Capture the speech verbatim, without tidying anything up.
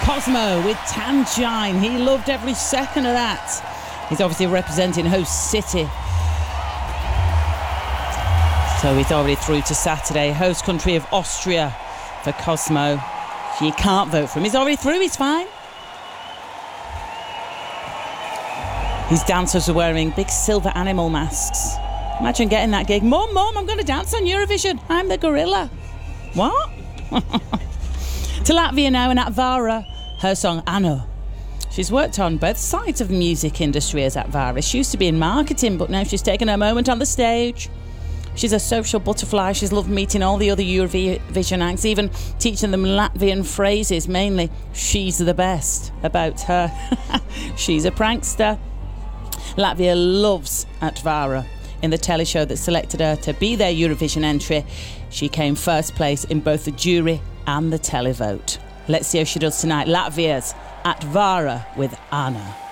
Cosmo with Tangine. He loved every second of that. He's obviously representing host city. So he's already through to Saturday. Host country of Austria for Cosmo. You can't vote for him. He's already through. He's fine. His dancers are wearing big silver animal masks. Imagine getting that gig. Mum, Mum, I'm going to dance on Eurovision. I'm the gorilla. What? To Latvia now, and Atvara, her song Ano. She's worked on both sides of the music industry as Atvara. She used to be in marketing, but now she's taken her moment on the stage. She's a social butterfly. She's loved meeting all the other Eurovision acts, even teaching them Latvian phrases, mainly she's the best about her. She's a prankster. Latvia loves Atvara. In the telly show that selected her to be their Eurovision entry, she came first place in both the jury and the televote. Let's see how she does tonight. Latvia's Atvara with Anna.